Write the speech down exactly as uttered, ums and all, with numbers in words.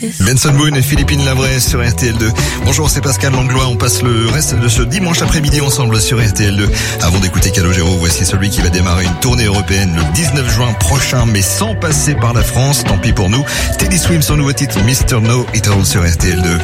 Benson Boone et Philippine Lavray sur R T L deux. Bonjour, c'est Pascal Langlois. On passe le reste de ce dimanche après-midi ensemble sur R T L deux. Avant d'écouter Calogero, voici celui qui va démarrer une tournée européenne le dix-neuf juin prochain, mais sans passer par la France. Tant pis pour nous. Teddy Swims, son nouveau titre, mister No It All sur R T L deux.